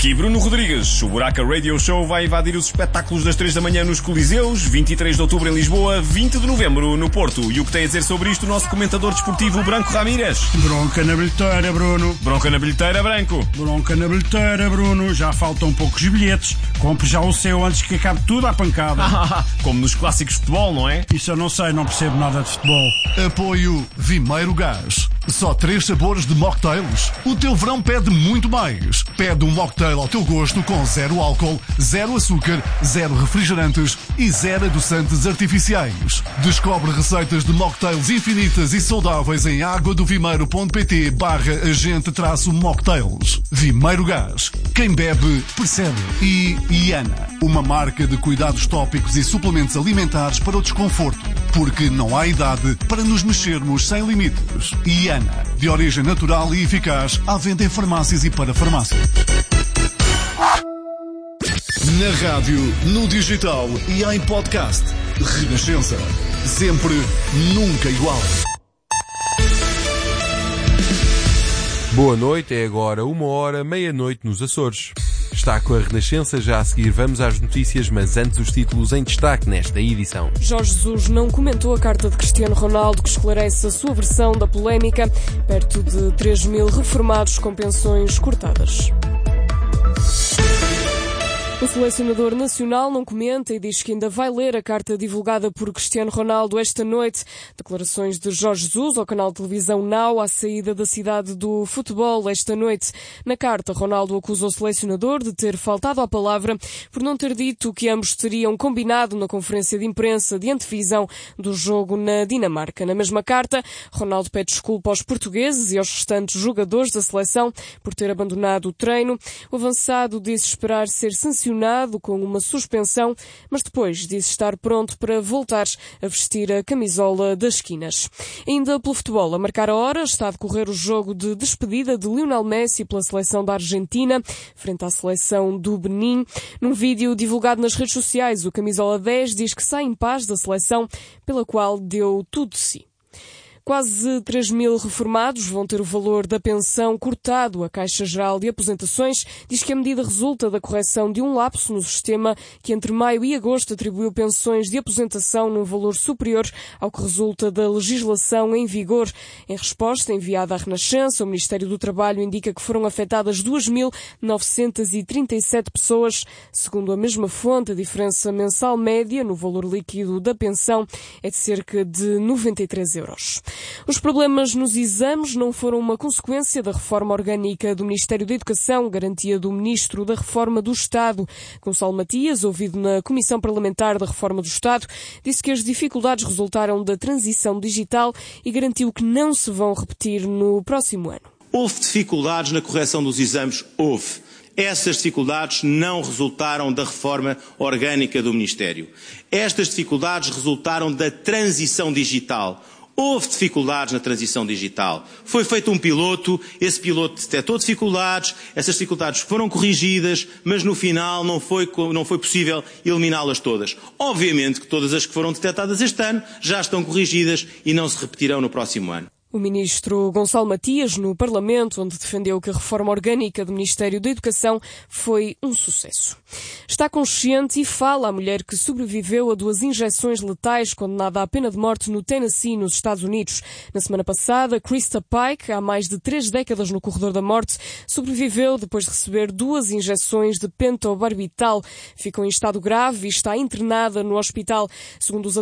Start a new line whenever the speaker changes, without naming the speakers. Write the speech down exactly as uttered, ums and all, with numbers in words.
Aqui Bruno Rodrigues. O Buraca Radio Show vai invadir os espetáculos das três da manhã nos Coliseus, vinte e três de outubro em Lisboa, vinte de novembro no Porto. E o que tem a dizer sobre isto o nosso comentador desportivo Branco Ramírez?
Bronca na bilheteira, Bruno.
Bronca na bilheteira, Branco.
Bronca na bilheteira, Bruno. Já faltam poucos bilhetes. Compre já o seu antes que acabe tudo à pancada.
Como nos clássicos de futebol, não é?
Isso eu não sei, não percebo nada de futebol.
Apoio Vimeiro Gás. Só três sabores de mocktails? O teu verão pede muito mais. Pede um mocktail ao teu gosto com zero álcool, zero açúcar, zero refrigerantes e zero adoçantes artificiais. Descobre receitas de mocktails infinitas e saudáveis em aguadovimeiro.pt barra agente traço mocktails. Vimeiro Gás. Quem bebe, percebe. E Iana, uma marca de cuidados tópicos e suplementos alimentares para o desconforto. Porque não há idade para nos mexermos sem limites. Iana, de origem natural e eficaz, à venda em farmácias e para farmácia. Na rádio, no digital e em podcast. Renascença. Sempre, nunca igual.
Boa noite, é agora uma hora, meia-noite nos Açores. Está com a Renascença, já a seguir vamos às notícias, mas antes os títulos em destaque nesta edição.
Jorge Jesus não comentou a carta de Cristiano Ronaldo que esclarece a sua versão da polémica. Perto de três mil reformados com pensões cortadas. O selecionador nacional não comenta e diz que ainda vai ler a carta divulgada por Cristiano Ronaldo esta noite. Declarações de Jorge Jesus ao canal de televisão Now à saída da cidade do futebol esta noite. Na carta, Ronaldo acusa o selecionador de ter faltado à palavra por não ter dito que ambos teriam combinado na conferência de imprensa de antevisão do jogo na Dinamarca. Na mesma carta, Ronaldo pede desculpa aos portugueses e aos restantes jogadores da seleção por ter abandonado o treino. O avançado disse esperar ser sancionado com uma suspensão, mas depois disse estar pronto para voltar a vestir a camisola das esquinas. Ainda pelo futebol, a marcar a hora, está a decorrer o jogo de despedida de Lionel Messi pela seleção da Argentina, frente à seleção do Benin. Num vídeo divulgado nas redes sociais, o camisola dez diz que sai em paz da seleção, pela qual deu tudo de si. Quase três mil reformados vão ter o valor da pensão cortado. A Caixa Geral de Aposentações diz que a medida resulta da correção de um lapso no sistema que entre maio e agosto atribuiu pensões de aposentação num valor superior ao que resulta da legislação em vigor. Em resposta enviada à Renascença, o Ministério do Trabalho indica que foram afetadas duas mil novecentas e trinta e sete pessoas. Segundo a mesma fonte, a diferença mensal média no valor líquido da pensão é de cerca de noventa e três euros. Os problemas nos exames não foram uma consequência da reforma orgânica do Ministério da Educação, garantia do Ministro da Reforma do Estado. Gonçalo Matias, ouvido na Comissão Parlamentar da Reforma do Estado, disse que as dificuldades resultaram da transição digital e garantiu que não se vão repetir no próximo ano.
Houve dificuldades na correção dos exames? Houve. Essas dificuldades não resultaram da reforma orgânica do Ministério. Estas dificuldades resultaram da transição digital. Houve dificuldades na transição digital. Foi feito um piloto, esse piloto detectou dificuldades, essas dificuldades foram corrigidas, mas no final não foi, não foi possível eliminá-las todas. Obviamente que todas as que foram detectadas este ano já estão corrigidas e não se repetirão no próximo ano.
O ministro Gonçalo Matias, no Parlamento, onde defendeu que a reforma orgânica do Ministério da Educação foi um sucesso. Está consciente e fala a mulher que sobreviveu a duas injeções letais condenada à pena de morte no Tennessee, nos Estados Unidos. Na semana passada, Krista Pike, há mais de três décadas no corredor da morte, sobreviveu depois de receber duas injeções de pentobarbital. Ficou em estado grave e está internada no hospital. Segundo os